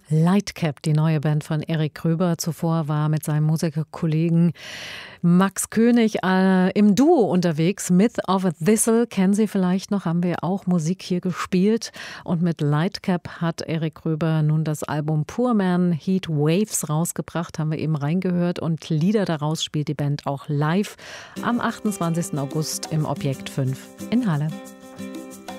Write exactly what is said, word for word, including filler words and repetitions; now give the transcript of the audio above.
Lightcap, die neue Band von Erik Gröber. Zuvor war mit seinem Musikerkollegen Max König äh, im Duo unterwegs. Myth of a Thistle kennen Sie vielleicht noch, haben wir auch Musik hier gespielt. Und mit Lightcap hat Erik Gröber nun das Album Poor Man Heat Waves rausgebracht, haben wir eben reingehört. Und Lieder daraus spielt die Band auch live am achtundzwanzigsten August im Objekt fünf in Halle.